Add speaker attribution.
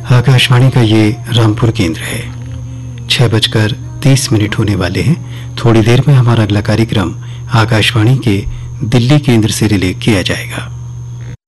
Speaker 1: आकाशवाणी का ये रामपुर केंद्र है। 6:30 होने वाले हैं। थोड़ी देर में हमारा अगला कार्यक्रम आकाशवाणी के दिल्ली केंद्र से रिले किया जाएगा।